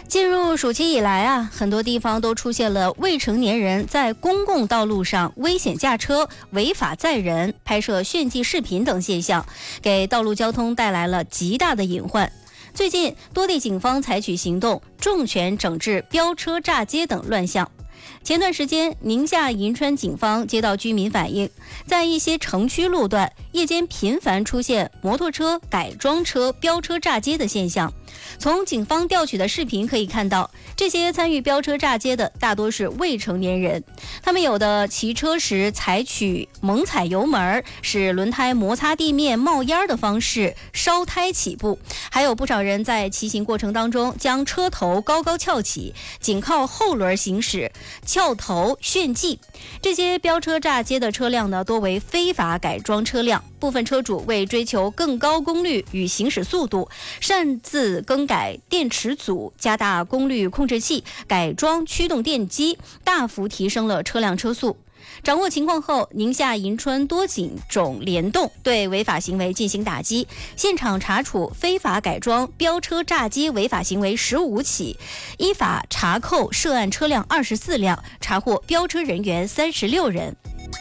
进入暑期以来很多地方都出现了未成年人在公共道路上危险驾车、违法载人、拍摄炫技视频等现象，给道路交通带来了极大的隐患。最近，多地警方采取行动，重拳整治飙车炸街等乱象。前段时间，宁夏银川警方接到居民反映，在一些城区路段，夜间频繁出现摩托车、改装车、飙车炸街的现象。从警方调取的视频可以看到，这些参与飙车炸街的大多是未成年人，他们有的骑车时采取猛踩油门，使轮胎摩擦地面冒烟的方式烧胎起步，还有不少人在骑行过程当中将车头高高翘起，仅靠后轮行驶，翘头炫技。这些飙车炸街的车辆呢，多为非法改装车辆，部分车主为追求更高功率与行驶速度，擅自更改电池组、加大功率控制器、改装驱动电机，大幅提升了车辆车速。掌握情况后，宁夏银川多警种联动对违法行为进行打击，现场查处非法改装、飙车炸街违法行为15起，依法查扣涉案车辆24辆，查获飙车人员36人。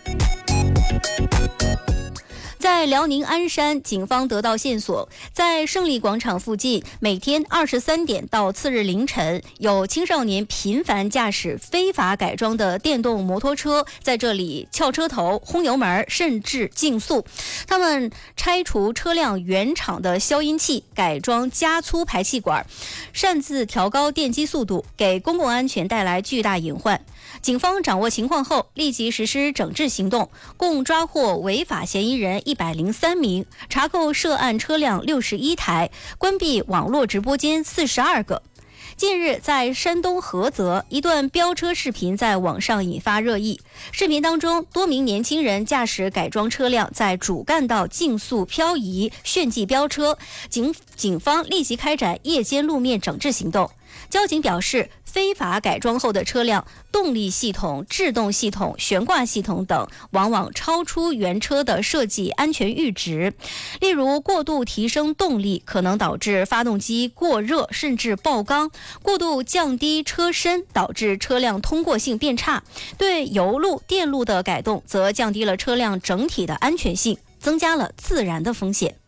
在辽宁鞍山，警方得到线索，在胜利广场附近，每天23点到次日凌晨，有青少年频繁驾驶非法改装的电动摩托车，在这里翘车头、轰油门，甚至竞速。他们拆除车辆原厂的消音器，改装加粗排气管，擅自调高电机速度，给公共安全带来巨大隐患。警方掌握情况后，立即实施整治行动，共抓获违法嫌疑人103名，查扣涉案车辆61台，关闭网络直播间42个。近日，在山东菏泽，一段飙车视频在网上引发热议。视频当中，多名年轻人驾驶改装车辆在主干道竞速漂移，炫技飙车。警方立即开展夜间路面整治行动。交警表示，非法改装后的车辆动力系统、制动系统、悬挂系统等往往超出原车的设计安全阈值，例如过度提升动力可能导致发动机过热甚至爆缸，过度降低车身导致车辆通过性变差，对油路、电路的改动则降低了车辆整体的安全性，增加了自燃的风险。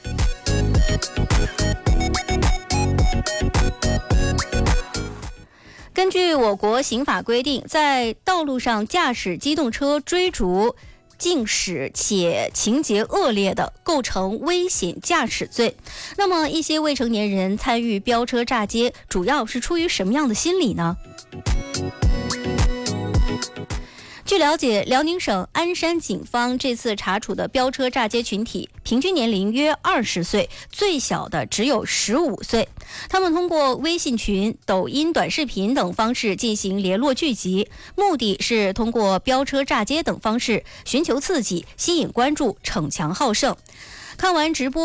根据我国刑法规定，在道路上驾驶机动车追逐、竞驶且情节恶劣的，构成危险驾驶罪。那么，一些未成年人参与飙车炸街，主要是出于什么样的心理呢？据了解，辽宁省鞍山警方这次查处的飙车炸街群体，平均年龄约20岁，最小的只有15岁。他们通过微信群、抖音短视频等方式进行联络聚集，目的是通过飙车炸街等方式寻求刺激，吸引关注，逞强好胜。看完直播